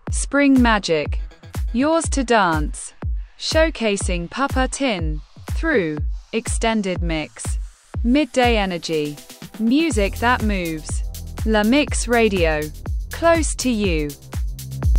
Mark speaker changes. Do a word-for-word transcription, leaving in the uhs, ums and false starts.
Speaker 1: Spring Magic, Yours to Dance, showcasing Papa Tin, through Extended Mix. Midday Energy, music that moves. La Mix Radio, close to you.